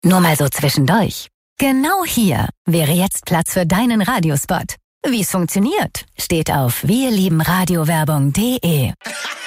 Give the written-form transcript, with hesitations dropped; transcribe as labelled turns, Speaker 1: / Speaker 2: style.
Speaker 1: Nur mal so zwischendurch. Genau hier wäre jetzt Platz für deinen Radiospot. Wie es funktioniert, steht auf wirliebenradiowerbung.de.